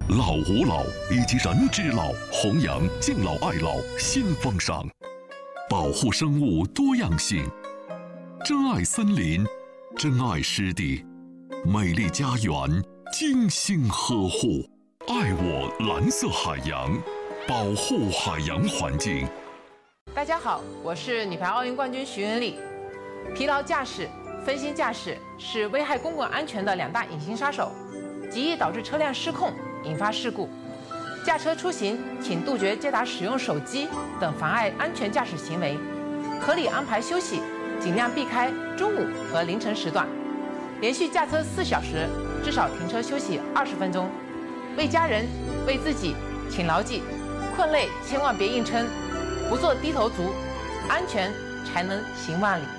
老吾老以及人之老，弘扬敬老爱老新风尚，保护生物多样性，珍爱森林，珍爱湿地，美丽家园精心呵护，爱我蓝色海洋，保护海洋环境。 大家好，我是女排奥运冠军徐云丽。疲劳驾驶、分心驾驶是危害公共安全的2大隐形杀手，极易导致车辆失控，引发事故。驾车出行，请杜绝接打使用手机等妨碍安全驾驶行为，合理安排休息，尽量避开中午和凌晨时段。连续驾车4小时，至少停车休息20分钟。为家人、为自己，请牢记：困累千万别硬撑，不做低头族，安全才能行万里。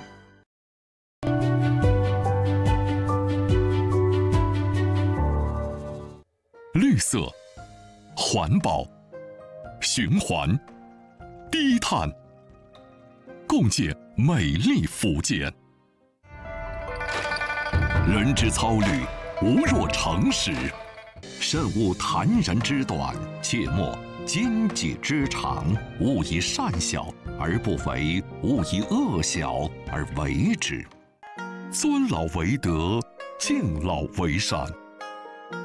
绿色、环保、循环、低碳，共建美丽福建。人之操虑，无若诚实；慎勿谈人之短，切莫奸己之长。勿以善小而不为，勿以恶小而为之。尊老为德，敬老为善。